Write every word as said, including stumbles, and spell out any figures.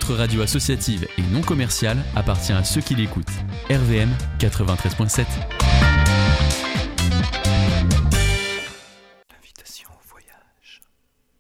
Votre radio associative et non commerciale appartient à ceux qui l'écoutent. R V M quatre-vingt-treize virgule sept.